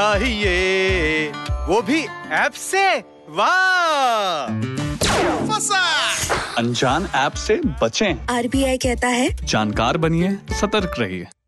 चाहिए वो भी ऐप से। वाह, फंसा। अनजान ऐप से बचें। RBI कहता है जानकार बनिए, सतर्क रहिए।